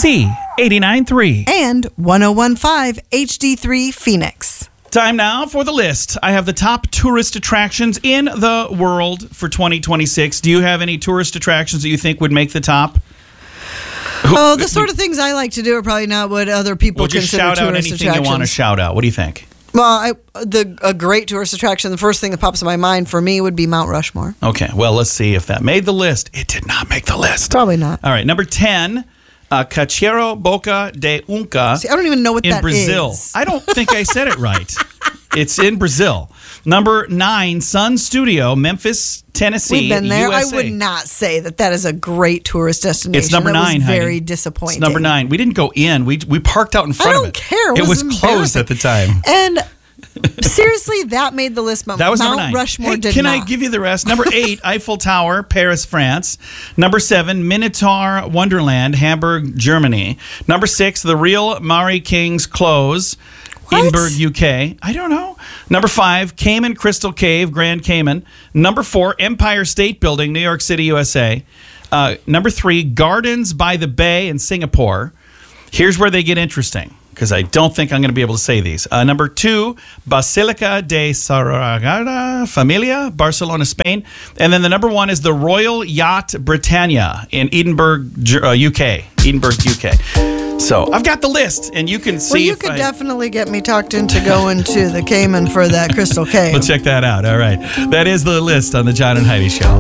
C89.3. And 101.5 HD3 Phoenix. Time now for the list. I have the top tourist attractions in the world for 2026. Do you have any tourist attractions that you think would make the top? Oh, the sort of things I like to do are probably not what other people Well, just consider shout out tourist anything attractions. you want to shout out. What do you think? Well, a great tourist attraction, the first thing that pops in my mind for me would be Mount Rushmore. Okay, well, let's see if that made the list. It did not make the list. Probably not. All right, number 10, Cachoeiro Boca de Unca. See, I don't even know what in that Brazil. is. I don't think I said it right. It's in Brazil. Number 9, Sun Studio, Memphis, Tennessee. We've been there. USA. I would not say that is a great tourist destination. It's number that 9, was Heidi. very disappointing. It's number 9. We didn't go in. We parked out in front of it. I don't care. It was closed embarrassing. at the time. And seriously, that made the list. That was number 9. Mount Rushmore Hey, did can not. I give you the rest? Number 8, Eiffel Tower, Paris, France. Number 7, Minotaur Wonderland, Hamburg, Germany. Number 6, the Real Mary King's Close, What? Edinburgh, UK. I don't know. Number 5, Cayman Crystal Cave, Grand Cayman. Number 4, Empire State Building, New York City, USA. Number 3, Gardens by the Bay in Singapore. Here's where they get interesting, because I don't think I'm going to be able to say these. Number 2, Basilica de Sagrada Familia, Barcelona, Spain. And then the number 1 is the Royal Yacht Britannia in Edinburgh, UK. Edinburgh, UK. So I've got the list, and you can see. Well, you could definitely get me talked into going to the Cayman for that Crystal Cave. We'll check that out. All right. That is the list on the John and Heidi Show.